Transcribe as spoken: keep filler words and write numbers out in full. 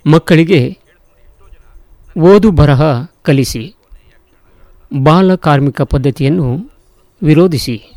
ಮಕ್ಕಳಿಗೆ ಓದು ಬರಹ ಕಲಿಸಿ. ಬಾಲ ಕಾರ್ಮಿಕ ಪದ್ಧತಿಯನ್ನು ವಿರೋಧಿಸಿ.